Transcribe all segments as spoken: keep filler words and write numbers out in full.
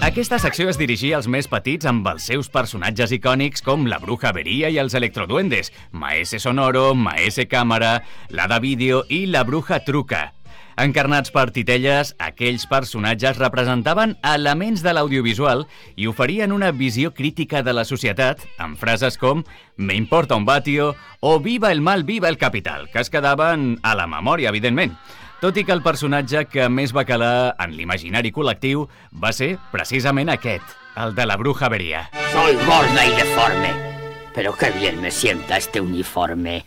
Aquesta secció es dirigia als més petits amb els seus personatges icònics com la Bruja Averia i els Electroduendes, Maese Sonoro, Maese Cámara, l'Hada Vídeo i la Bruja Truca. Encarnats per titelles, aquells personatges representaven elements de l'audiovisual i oferien una visió crítica de la societat amb frases com «Me importa un vatio» o «Viva el mal, viva el capital», que es quedaven a la memòria, evidentment. Tot i que el personatge que més va calar en l'imaginari col·lectiu va ser precisament aquest, el de la Bruja Averia. Soy gorda y deforme, pero qué bien me sienta este uniforme.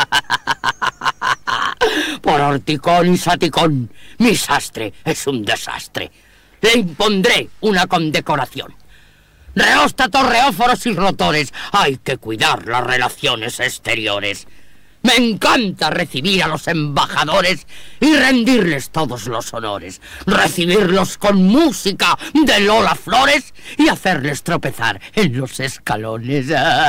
Por horticón y saticón, mi sastre es un desastre. Le impondré una condecoración. Reóstatos, reóforos y rotores, hay que cuidar las relaciones exteriores. Me encanta recibir a los embajadores y rendirles todos los honores, recibirlos con música de Lola Flores y hacerles tropezar en los escalones.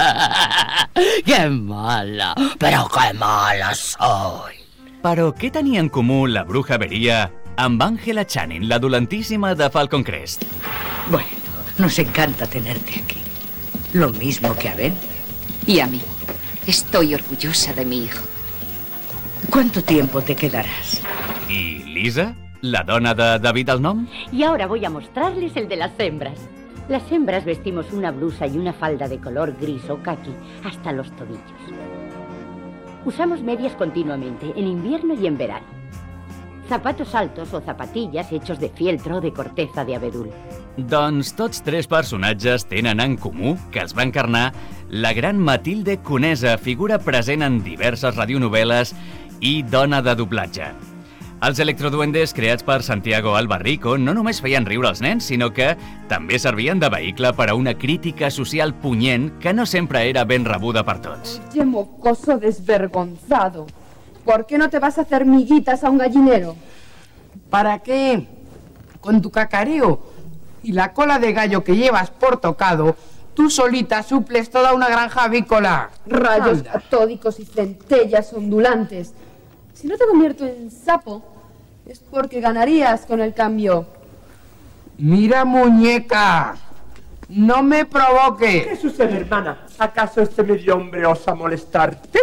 ¡Qué mala, pero qué mala soy! Però què tenia en comú la Bruja Averia amb Angela Channing, la dolentísima de Falcon Crest? Bueno, nos encanta tenerte aquí. Lo mismo que a Ben. Y a mí. Estoy orgullosa de mi hijo. ¿Cuánto tiempo te quedarás? I Lisa, la dona de David el nom? Y ahora voy a mostrarles el de las hembras. Las hembras vestimos una blusa y una falda de color gris o caqui hasta los tobillos. Usamos medias continuamente, en invierno y en verano. Zapatos altos o zapatillas hechos de fieltro o de corteza de abedul. Doncs tots tres personatges tenen en comú que els va encarnar la gran Matilde Conesa, figura present en diverses radionovel·les i dona de doblatge. Els Electroduendes, creats per Santiago Albarrico, no només feien riure els nens, sinó que també servien de vehicle per a una crítica social punyent que no sempre era ben rebuda per tots. Oye, mocoso desvergonzado, ¿por qué no te vas a hacer miguitas a un gallinero? ¿Para qué? Con tu cacareo y la cola de gallo que llevas por tocado, tú solita suples toda una granja avícola. Rayos Anda. catódicos y centellas ondulantes. Si no te convierto en sapo, es porque ganarías con el cambio. Mira, muñeca, no me provoques. ¿Qué sucede, hermana? ¿Acaso este medio hombre osa molestarte?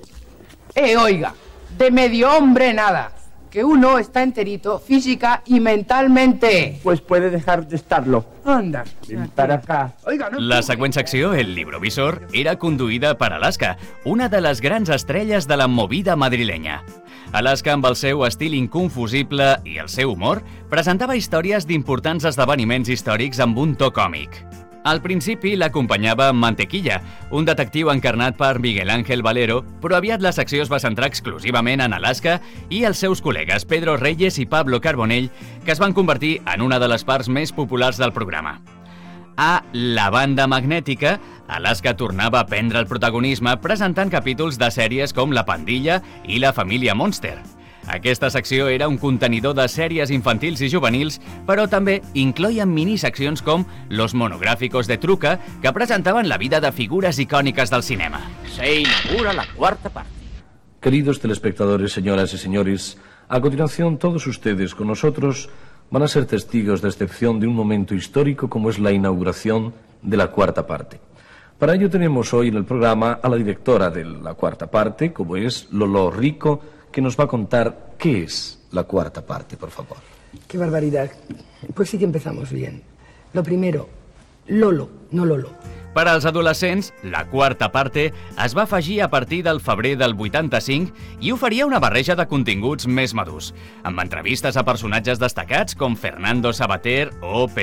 Eh, oiga, de medio hombre nada. Que uno está enterito física y mentalmente. Pues puede dejar de estarlo. Anda, Ven para acá. Oiga, no... La següent secció, el Librovisor, era conduïda per Alaska, una de les grans estrelles de la movida madrilenya. Alaska, amb el seu estil inconfusible i el seu humor, presentava històries d'importants esdeveniments històrics amb un to còmic. Al principi l'acompanyava Mantequilla, un detectiu encarnat per Miguel Ángel Valero, però aviat la secció es va centrar exclusivament en Alaska i els seus col·legues Pedro Reyes i Pablo Carbonell, que es van convertir en una de les parts més populars del programa. A La Banda Magnètica, Alaska tornava a prendre el protagonisme presentant capítols de sèries com La Pandilla i La Família Monster. Aquesta secció era un contenidor de sèries infantils i juvenils, però també incloïen miniseccions com Los Monográficos de Truca, que presentaven la vida de figures icòniques del cinema. Se inaugura la cuarta parte. Queridos telespectadores, señoras y señores, a continuación todos ustedes con nosotros van a ser testigos de excepción de un momento histórico como es la inauguración de la cuarta parte. Para ello tenemos hoy en el programa a la directora de la cuarta parte, como es Lolo Rico, que nos va a contar qué es la cuarta parte, por favor. Qué barbaridad. Pues sí que empezamos bien. Lo primero, Lolo, no Lolo. Per als adolescents, la quarta parte es va afegir a partir del febrer del vuitanta-cinc i oferia una barreja de continguts més madurs, amb entrevistes a personatges destacats com Fernando Sabater o Pedro